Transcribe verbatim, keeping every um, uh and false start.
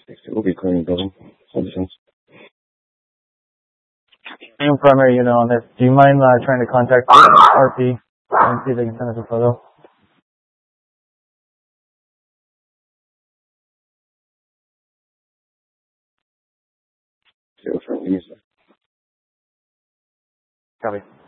We'll be cleaning building. Citizens. I'm primary unit on this. Do you mind uh, trying to contact R P and see if they can send us a photo? See what's wrong with you, sir. Copy.